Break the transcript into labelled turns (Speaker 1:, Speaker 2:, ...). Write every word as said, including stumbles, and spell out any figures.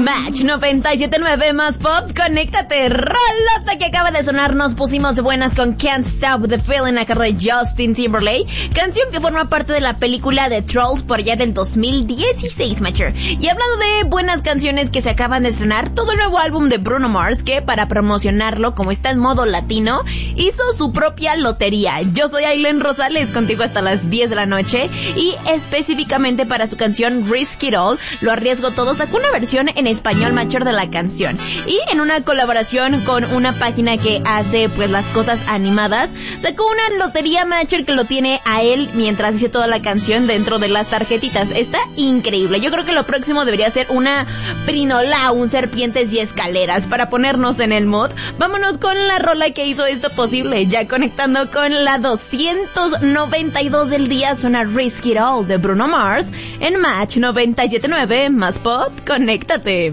Speaker 1: Match noventa y siete punto nueve más pop, conéctate. Rolota que acaba de sonar, nos pusimos de buenas con Can't Stop the Feeling a cargo de Justin Timberlake, canción que forma parte de la película de Trolls por allá del dos mil dieciséis, Matcher. Y hablando de buenas canciones que se acaban de estrenar, todo el nuevo álbum de Bruno Mars, que para promocionarlo, como está en modo latino, hizo su propia lotería. Yo soy Aileen Rosales, contigo hasta las diez de la noche, y específicamente para su canción Risk It All, Lo Arriesgo Todo, sacó una versión en español, Matcher, de la canción, y en una colaboración con una página que hace pues las cosas animadas, sacó una lotería, Matcher, que lo tiene a él mientras dice toda la canción dentro de las tarjetitas. Está increíble. Yo creo que lo próximo debería ser una Prinola, un serpientes y escaleras para ponernos en el mood. Vámonos con la rola que hizo esto posible, ya conectando con la doscientos noventa y dos del día. Suena Risk It All de Bruno Mars en Match noventa y siete punto nueve más pop, conéctate.